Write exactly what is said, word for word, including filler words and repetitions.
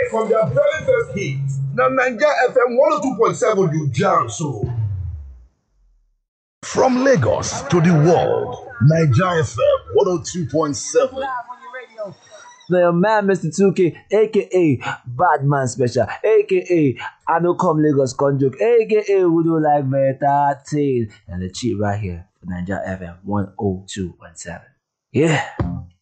from their very first hit. Now Niger F M one oh two point seven you jam so. From Lagos to the world, Niger F M one oh two point seven. The man, Mister two K, aka Badman Special, aka I know come Lagos Conjoke, aka we do like better thing. And the cheat right here for Niger F M one oh two point seven. Yeah.